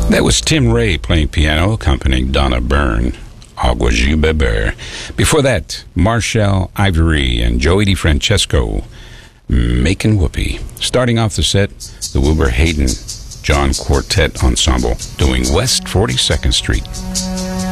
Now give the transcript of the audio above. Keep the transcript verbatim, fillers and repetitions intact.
That was Tim Ray playing piano, accompanying Donna Byrne. Agua de Beber. Before that, Marshall Ivory and Joey DeFrancesco, Making Whoopee. Starting off the set, the Wilbur Hayden John Quartet Ensemble, doing West forty-second Street.